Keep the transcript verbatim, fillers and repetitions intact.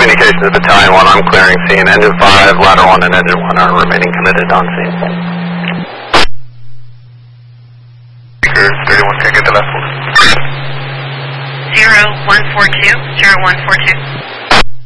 communication to Battalion one, I'm clearing scene. Engine five, ladder one, and engine one are remaining committed on scene. Speakers, thirty-one, can I get the last one? zero one four two, zero one four two.